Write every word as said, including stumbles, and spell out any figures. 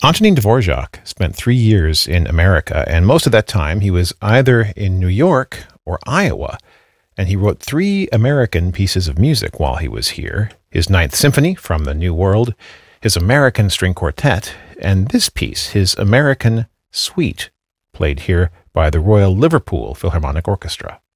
Antonin Dvorak spent three years in America, and most of that time he was either in New York or Iowa, and he wrote three American pieces of music while he was here: his Ninth Symphony from the New World, his American String Quartet, and this piece, his American Suite, played here by the Royal Liverpool Philharmonic Orchestra.